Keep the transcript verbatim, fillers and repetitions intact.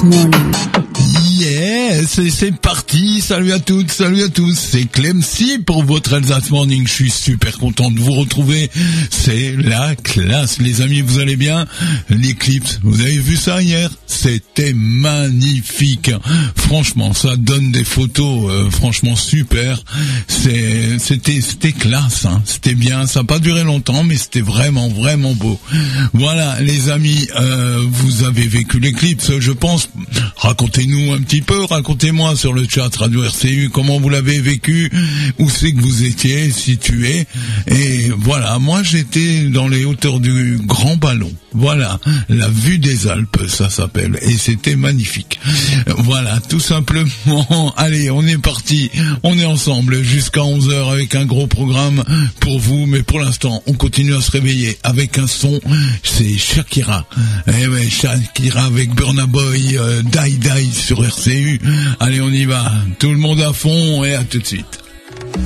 Morning. Yes, et c'est parti. Salut à toutes, salut à tous. C'est Clemcy pour votre Alsace Morning. Je suis super content de vous retrouver. C'est la classe, les amis. Vous allez bien? L'Eclipse, vous avez vu ça hier? C'était magnifique. Franchement, ça donne des photos, euh, franchement super. C'est, c'était, c'était classe, hein. C'était bien. Ça n'a pas duré longtemps, mais c'était vraiment, vraiment beau. Voilà, les amis, euh, vous avez vécu l'éclipse, je pense. Racontez-nous un petit peu, racontez-moi sur le chat Radio R C U comment vous l'avez vécu, où c'est que vous étiez situé. Et voilà, moi j'étais dans les hauteurs du Grand Ballon. Voilà, la vue des Alpes, ça s'appelle, et c'était magnifique. Voilà, tout simplement. Allez, on est parti, on est ensemble jusqu'à onze heures avec un gros programme pour vous, mais pour l'instant, on continue à se réveiller avec un son, c'est Shakira. Eh ouais, Shakira avec Burna Boy, euh, Die Die sur R C U. Allez, on y va, tout le monde à fond, et à tout de suite.